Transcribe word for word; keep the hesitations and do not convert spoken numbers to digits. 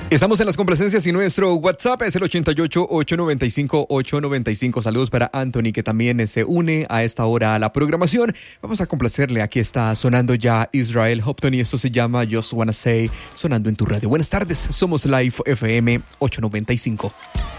Estamos en las complacencias y nuestro WhatsApp es el ochenta y ocho, ochocientos noventa y cinco, ochocientos noventa y cinco. Saludos para Anthony, que también se une a esta hora a la programación. Vamos a complacerle. Aquí está sonando ya Israel Houghton y esto se llama Just Wanna Say, sonando en tu radio. Buenas tardes, somos Live F M ochocientos noventa y cinco.